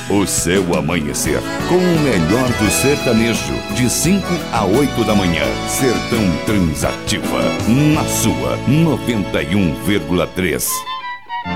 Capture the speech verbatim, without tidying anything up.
O seu amanhecer, com o melhor do sertanejo, de cinco a oito da manhã. Sertão Transativa, na sua noventa e um vírgula três.